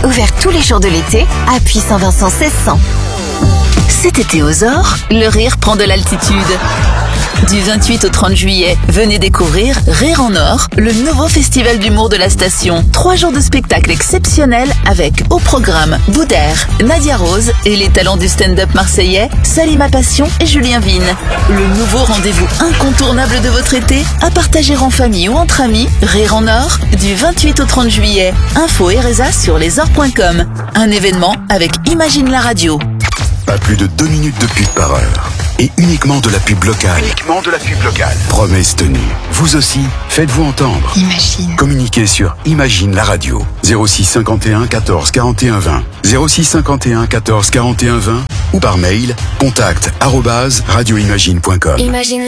Ouvert tous les jours de l'été à Puy-Saint-Vincent 1600. Cet été aux Ors, le rire prend de l'altitude. Du 28 au 30 juillet, venez découvrir Rire en Or, le nouveau festival d'humour de la station. 3 jours de spectacle exceptionnels avec au programme Boudère, Nadia Rose et les talents du stand-up marseillais, Salima Passion et Julien Vigne. Le nouveau rendez-vous incontournable de votre été, à partager en famille ou entre amis, Rire en Or, du 28 au 30 juillet. Info et résa sur lesors.com. Un événement avec Imagine la radio. Pas plus de 2 minutes de pub par heure. Et uniquement de la pub locale. Promesse tenue. Vous aussi, faites-vous entendre. Imagine. Communiquez sur Imagine la radio. 06 51 14 41 20. 06 51 14 41 20. Ou par mail, contact@radioimagine.com. Imagine